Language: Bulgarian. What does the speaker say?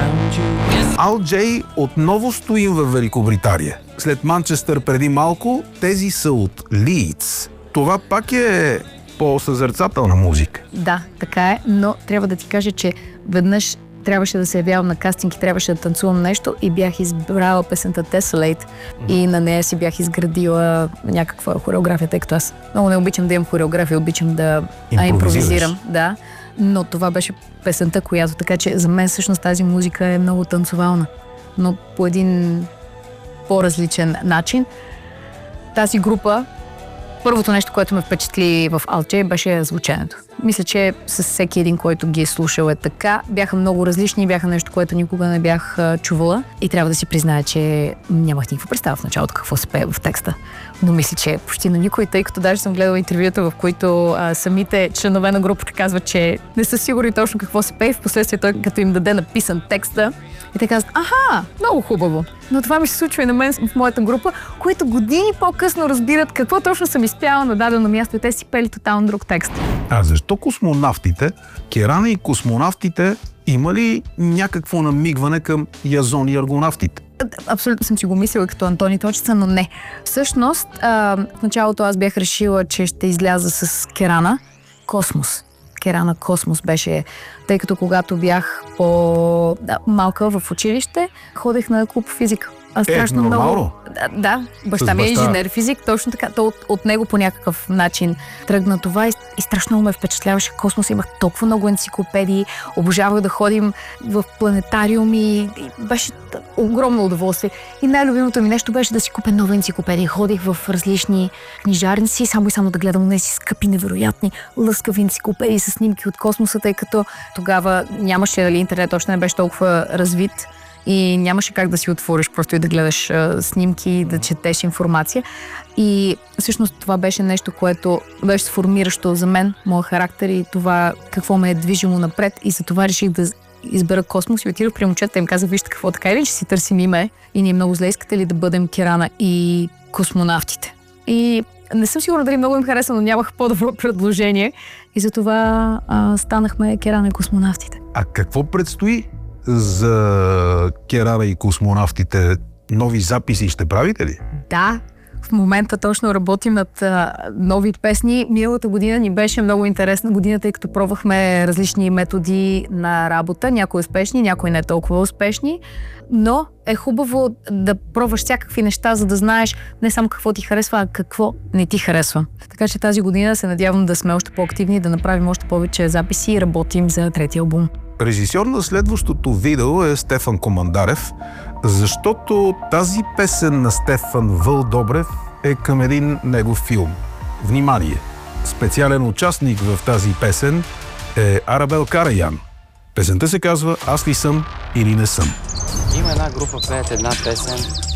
Ал Джей отново стоим в Великобритания. След Манчестър преди малко, тези са от Лийдс. Това пак е по-съзерцателна музика. Да, така е, но трябва да ти кажа, че веднъж трябваше да се явявам на кастинг и трябваше да танцувам нещо и бях избрала песента Tessellate и на нея си бях изградила някаква хореография, тъй като аз много не обичам да имам хореография, обичам да импровизирам. Да, но това беше песента, която, така че за мен всъщност тази музика е много танцовална, но по един по-различен начин. Тази група, първото нещо, което ме впечатли в Ал Джей, беше звученето. Мисля, че с всеки един, който ги е слушал, е така. Бяха много различни, бяха нещо, което никога не бях чувала. И трябва да си призная, че нямах никаква представа в началото какво се пее в текста. Но мисля, че почти на никой, тъй като даже съм гледала интервюта, в които самите членове на групата казват, че не са сигурни точно какво се пее. Впоследствие той, като им даде написан текста, и те казват: аха, много хубаво. Но това ми се случва и на мен в моята група, които години по-късно разбират какво точно съм изпяла на дадено място и те си пели тотално друг текст. А защо космонавтите, Керана и космонавтите, има ли някакво намигване към Язон и аргонавтите? Абсолютно съм си го мислила като Антони Точица, но не. Всъщност, в началото аз бях решила, че ще изляза с Керана. Космос. Керана Космос беше, тъй като когато бях по-малка в училище, ходех на клуб физика. Страшно много. Да, баща ми е инженер физик, точно така. То от него по някакъв начин тръгна това и страшно много ме впечатляваше космос. Имах толкова много енциклопедии, обожавах да ходим в планетариуми и беше огромно удоволствие. И най-любимото ми нещо беше да си купя нова енциклопедия. Ходих в различни книжарници, само и само да гледам тези скъпи, невероятни, лъскави енциклопедии с снимки от космоса, тъй като тогава нямаше интернет, още не беше толкова развит. И нямаше как да си отвориш просто и да гледаш снимки, да четеш информация. И всъщност това беше нещо, което беше сформиращо за мен, моят характер и това какво ме е движило напред. И за това реших да избера Космос и отидох при момчета и им казах: вижте какво, така или че си търсим име и ни е много зле, искате ли да бъдем Керана и космонавтите? И не съм сигурна дали много им хареса, но нямах по-добро предложение и затова станахме Керана и космонавтите. А какво предстои за Керана и космонавтите? Нови записи ще правите ли? Да, в момента точно работим над нови песни. Миналата година ни беше много интересна година, тъй като пробвахме различни методи на работа, някои успешни, някои не толкова успешни, но е хубаво да пробваш всякакви неща, за да знаеш не само какво ти харесва, а какво не ти харесва. Така че тази година се надявам да сме още по-активни, да направим още повече записи и работим за третия албум. Режисьор на следващото видео е Стефан Командарев, защото тази песен на Стефан Вълдобрев е към един негов филм. Внимание! Специален участник в тази песен е Арабел Караян. Песента се казва "Аз ли съм или не съм". Има една група, пеят една песен